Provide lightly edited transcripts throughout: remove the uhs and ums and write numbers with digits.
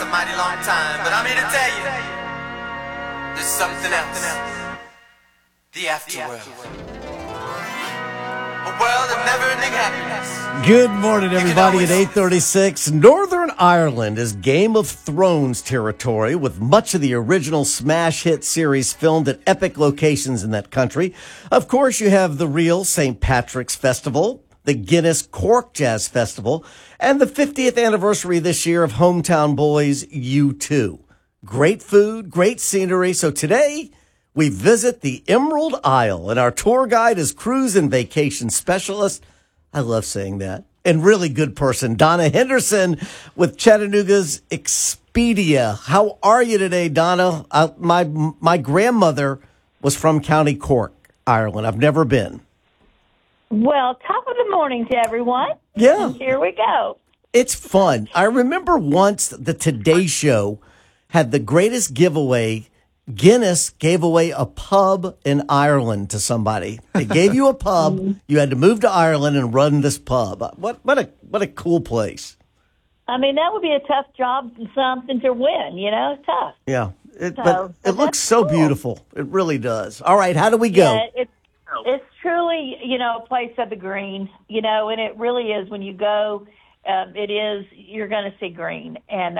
mighty long time, but I'm here to tell you, there's something else. The afterworld. A world of never-ending happiness. Good morning, everybody. At 8:36, Northern Ireland is Game of Thrones territory, with much of the original smash hit series filmed at epic locations in that country. Of course, you have the real St. Patrick's Festival, the Guinness Cork Jazz Festival, and the 50th anniversary this year of Hometown Boys U2. Great food, great scenery. So today, we visit the Emerald Isle, and our tour guide is cruise and vacation specialist. I love saying that. And really good person, Donna Henderson with Chattanooga's Expedia. How are you today, Donna? My grandmother was from County Cork, Ireland. I've never been. Well, top of the morning to everyone. Yeah. Here we go. It's fun. I remember once the Today Show had the greatest giveaway. Guinness gave away a pub in Ireland to somebody. They gave you a pub. You had to move to Ireland and run this pub. What a cool place. I mean, that would be a tough job, something to win, you know? It's tough. Yeah. But it looks so cool. Beautiful. It really does. All right. How do we go? Yeah, it's truly, a place of the green, and it really is. When you go, you're going to see green. And,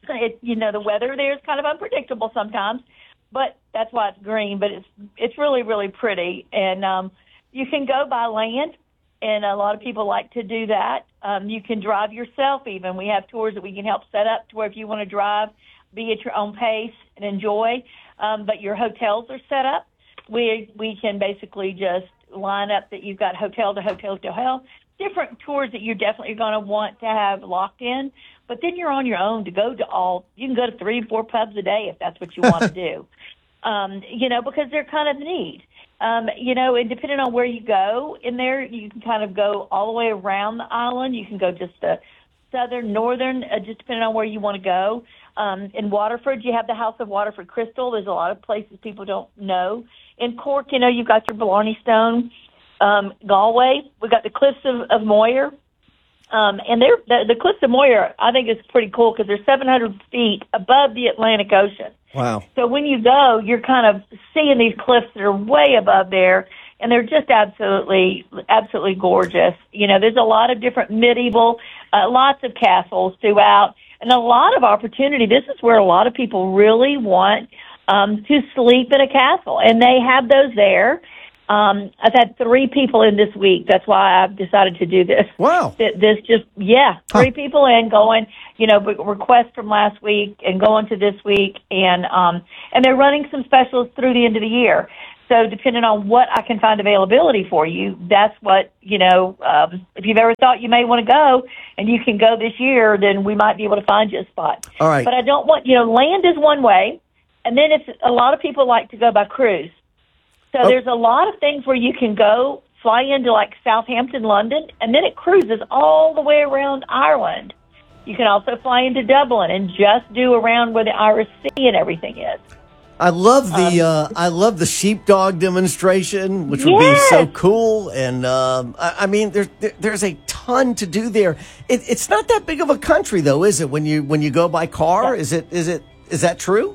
the weather there is kind of unpredictable sometimes, but that's why it's green. But it's really, really pretty. And you can go by land, and a lot of people like to do that. You can drive yourself even. We have tours that we can help set up to where if you want to drive, be at your own pace and enjoy. But your hotels are set up. We can basically just line up that you've got hotel to hotel to hotel, different tours that you're definitely going to want to have locked in. But then you're on your own to go to you can go to 3-4 pubs a day if that's what you want to do, because they're kind of neat. And depending on where you go in there, you can kind of go all the way around the island. You can go just the southern, northern, just depending on where you want to go. In Waterford, you have the House of Waterford Crystal. There's a lot of places people don't know. In Cork, you've got your Blarney Stone. Galway, we got the Cliffs of Moher. And the Cliffs of Moher, I think, is pretty cool because they're 700 feet above the Atlantic Ocean. Wow. So when you go, you're kind of seeing these cliffs that are way above there, and they're just absolutely, absolutely gorgeous. There's a lot of different medieval, lots of castles throughout, and a lot of opportunity. This is where a lot of people really want to sleep in a castle, and they have those there. I've had 3 people in this week. That's why I've decided to do this. Wow. Three people in going, requests from last week and going to this week. And they're running some specials through the end of the year. So depending on what I can find availability for you, that's what, if you've ever thought you may want to go and you can go this year, then we might be able to find you a spot. All right. But I don't want, land is one way. And then a lot of people like to go by cruise. So there's a lot of things where you can go, fly into like Southampton, London, and then it cruises all the way around Ireland. You can also fly into Dublin and just do around where the Irish Sea and everything is. I love the sheepdog demonstration, which would be so cool. And there's a ton to do there. It's not that big of a country, though, is it? When you go by car, is that true?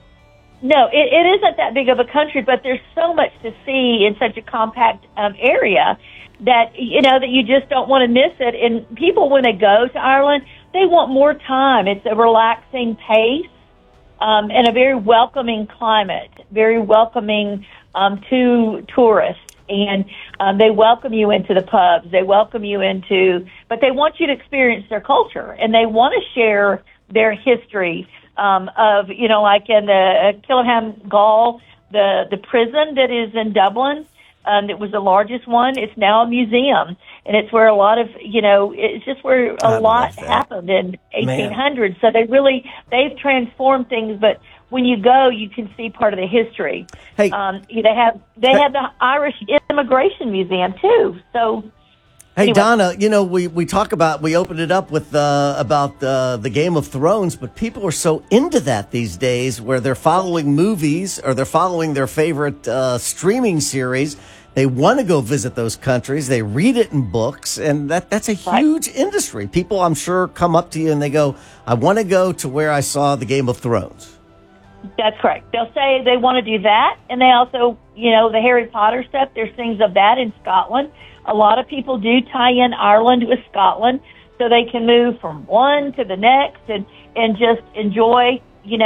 No, it isn't that big of a country, but there's so much to see in such a compact area that that you just don't want to miss it. And people, when they go to Ireland, they want more time. It's a relaxing pace. And a very welcoming climate, very welcoming to tourists. And they welcome you into the pubs. They welcome you but they want you to experience their culture. And they want to share their history of, like in the Killingham Gaol, the prison that is in Dublin. It was the largest one. It's now a museum. And it's where a lot of, it's just where a lot happened in 1800s. So they've transformed things. But when you go, you can see part of the history. Hey, they have the Irish Immigration Museum too. So, hey, anyway. Donna, we talk about, we opened it up with about the Game of Thrones, but people are so into that these days where they're following movies or they're following their favorite streaming series. They want to go visit those countries. They read it in books, and that's a huge industry. People, I'm sure, come up to you and they go, I want to go to where I saw the Game of Thrones. That's correct. They'll say they want to do that, and they also, the Harry Potter stuff, there's things of that in Scotland. A lot of people do tie in Ireland with Scotland so they can move from one to the next and just enjoy,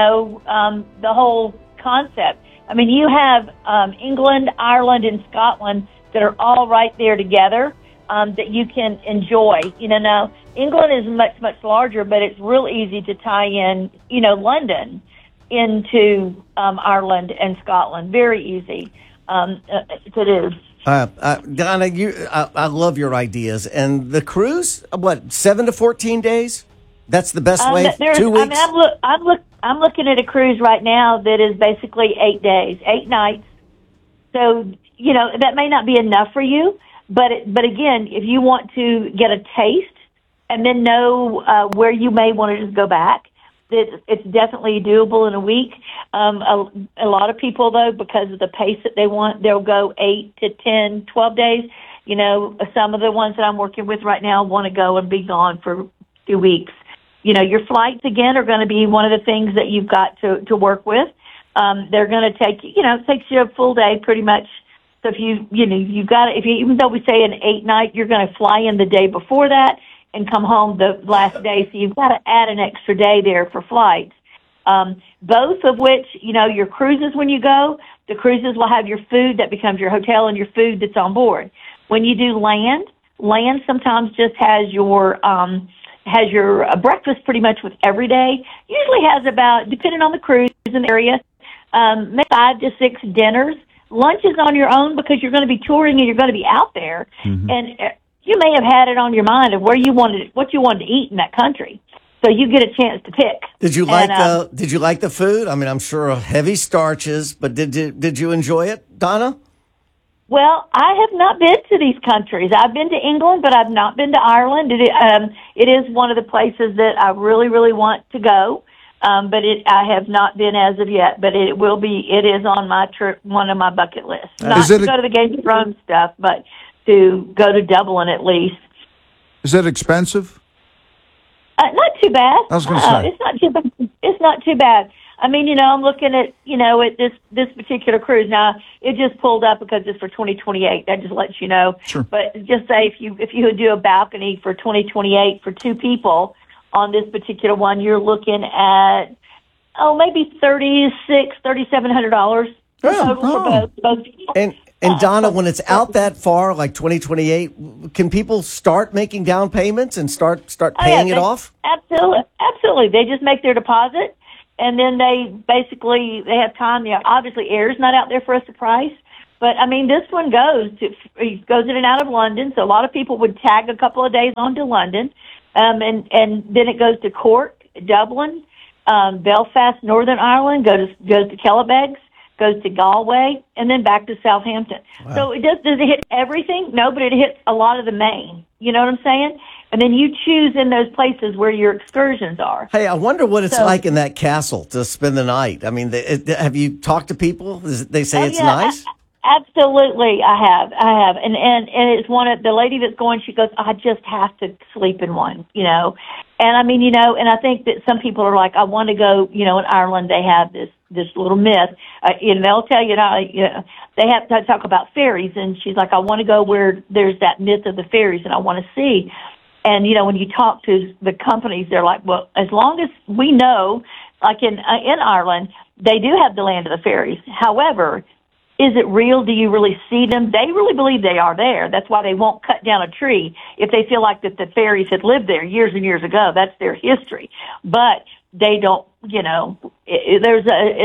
the whole concept. I mean, you have England, Ireland, and Scotland that are all right there together that you can enjoy. Now, England is much, much larger, but it's real easy to tie in, London into Ireland and Scotland. Very easy. It is. Donna, I love your ideas. And the cruise, 7 to 14 days? That's the best way? 2 weeks? I'm looking at a cruise right now that is basically 8 days, 8 nights. So, that may not be enough for you. But again, if you want to get a taste and then know where you may want to just go back, it's definitely doable in a week. A lot of people, though, because of the pace that they want, they'll go 8 to 10, 12 days. Some of the ones that I'm working with right now want to go and be gone for 2 weeks. Your flights, again, are going to be one of the things that you've got to work with. They're going to take, it takes you a full day pretty much. So if you've got it, even though we say an 8 night, you're going to fly in the day before that and come home the last day. So you've got to add an extra day there for flights. Both of which, your cruises when you go, the cruises will have your food that becomes your hotel and your food that's on board. When you do land sometimes just has your breakfast pretty much with every day. Usually has about, depending on the cruise and the area, maybe 5 to 6 dinners. Lunch is on your own because you're going to be touring and you're going to be out there. Mm-hmm. And you may have had it on your mind of what you wanted to eat in that country. So you get a chance to pick. Did you like the food? I mean, I'm sure heavy starches, but did you enjoy it, Donna? Well, I have not been to these countries. I've been to England, but I've not been to Ireland. It is one of the places that I really, really want to go. But I have not been as of yet, but it will be. It is on my trip, one of my bucket lists. Not to go to the Game of Thrones stuff, but to go to Dublin at least. Is it expensive? Not too bad. I was going to say it's not too bad. I mean, I'm looking at at this particular cruise now. It just pulled up because it's for 2028. That just lets you know. Sure. But just say if you would do a balcony for 2028 for 2 people. On this particular one, you're looking at maybe $3,700 total for both people. And Donna, when it's out that far, like 2028, can people start making down payments and start paying it off? Absolutely. They just make their deposit, and then they have time. Obviously, air's not out there for a surprise. But, I mean, this one goes in and out of London, so a lot of people would tag a couple of days onto London. And then it goes to Cork, Dublin, Belfast, Northern Ireland, goes to Kellebegs, goes to Galway, and then back to Southampton. Wow. So does it hit everything? No, but it hits a lot of the main. You know what I'm saying? And then you choose in those places where your excursions are. Hey, I wonder what it's like in that castle to spend the night. I mean, have you talked to people? They say it's nice? Absolutely, I have, and it's one of the lady that's going. She goes, I just have to sleep in one, and I mean, and I think that some people are like, I want to go, in Ireland they have this little myth, they'll tell you, they have to talk about fairies, and she's like, I want to go where there's that myth of the fairies, and I want to see, and when you talk to the companies, they're like, well, as long as we know, like in Ireland, they do have the land of the fairies, however. Is it real? Do you really see them? They really believe they are there. That's why they won't cut down a tree if they feel like that the fairies had lived there years and years ago. That's their history. But they don't, there's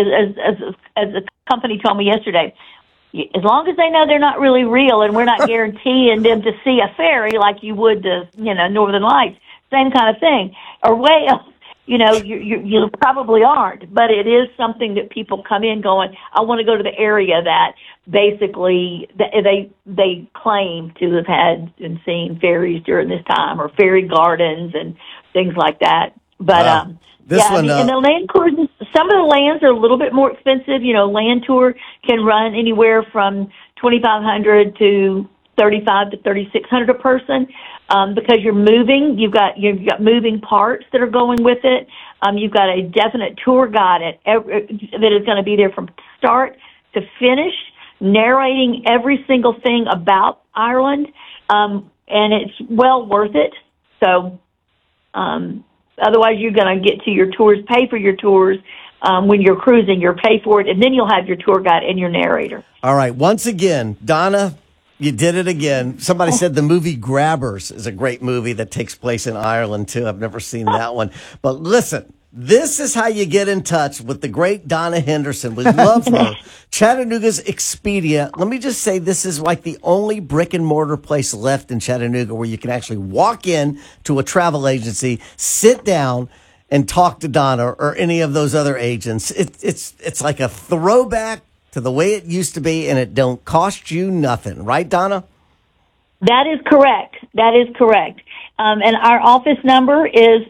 as a company told me yesterday, as long as they know they're not really real and we're not guaranteeing them to see a fairy like you would the, Northern Lights, same kind of thing, or whales. You probably aren't, but it is something that people come in going, I want to go to the area that basically they claim to have had and seen fairies during this time, or fairy gardens and things like that. But wow. And the land cruises, some of the lands are a little bit more expensive. Land tour can run anywhere from $2,500 to $3,500 to $3,600 a person, because you're moving. You've got moving parts that are going with it. You've got a definite tour guide that is going to be there from start to finish, narrating every single thing about Ireland, and it's well worth it. So, otherwise you're going to get to your tours, pay for your tours. When you're cruising, you'll pay for it, and then you'll have your tour guide and your narrator. All right. Once again, Donna, you did it again. Somebody said the movie Grabbers is a great movie that takes place in Ireland, too. I've never seen that one. But listen, this is how you get in touch with the great Donna Henderson. We love her. Chattanooga's Expedia. Let me just say, this is like the only brick and mortar place left in Chattanooga where you can actually walk in to a travel agency, sit down, and talk to Donna or any of those other agents. It's like a throwback to the way it used to be, and it don't cost you nothing. Right, Donna? That is correct. That is correct. And our office number is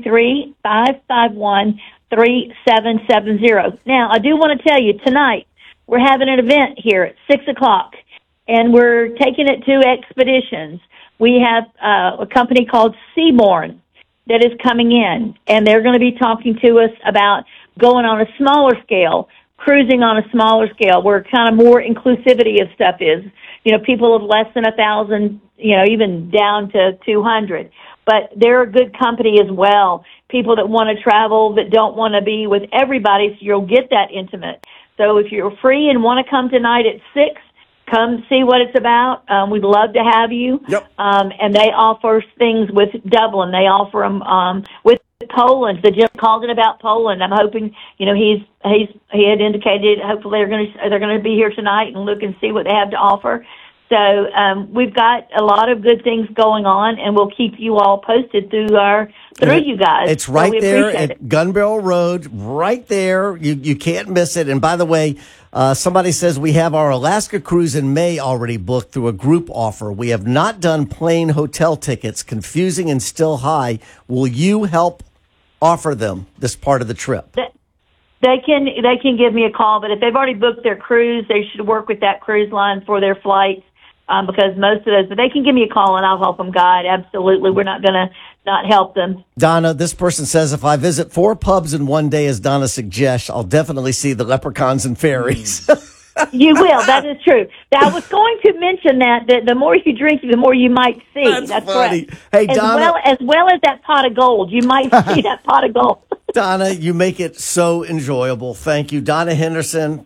423-551-3770. Now, I do want to tell you, tonight, we're having an event here at 6 o'clock, and we're taking it to Expeditions. We have a company called Seaborn that is coming in, and they're going to be talking to us about going on a smaller scale, cruising on a smaller scale, where kind of more inclusivity of stuff is. You know, people of less than 1,000, you know, even down to 200. But they're a good company as well. People that want to travel, that don't want to be with everybody, so you'll get that intimate. So if you're free and want to come tonight at 6, come see what it's about. We'd love to have you. Yep. And they offer things with Dublin. They offer them with Poland. The Jim called it about Poland. I'm hoping, you know, he had indicated hopefully they're going to be here tonight and look and see what they have to offer. So we've got a lot of good things going on, and we'll keep you all posted through you guys. It's right so there at Gun Barrel Road, right there. You can't miss it. And by the way, somebody says we have our Alaska cruise in May already booked through a group offer. We have not done plain hotel tickets. Confusing and still high. Will you help offer them this part of the trip? They can give me a call, but if they've already booked their cruise, they should work with that cruise line for their flights, because most of those, but they can give me a call and I'll help them guide. Absolutely. We're not going to not help them. Donna, this person says, if I visit 4 pubs in one day, as Donna suggests, I'll definitely see the leprechauns and fairies. You will. That is true. I was going to mention that the more you drink, the more you might see. That's funny. Correct. Hey, Donna, as well as that pot of gold. You might see that pot of gold. Donna, you make it so enjoyable. Thank you. Donna Henderson,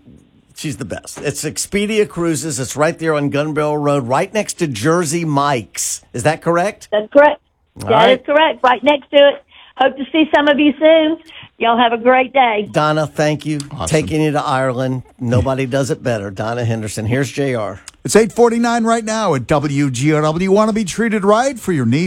she's the best. It's Expedia Cruises. It's right there on Gun Barrel Road, right next to Jersey Mike's. Is that correct? That's correct. That is correct. Right next to it. Hope to see some of you soon. Y'all have a great day. Donna, thank you. Awesome. Taking you to Ireland. Nobody does it better. Donna Henderson. Here's JR. It's 8:49 right now at WGRW. Want to be treated right for your needs?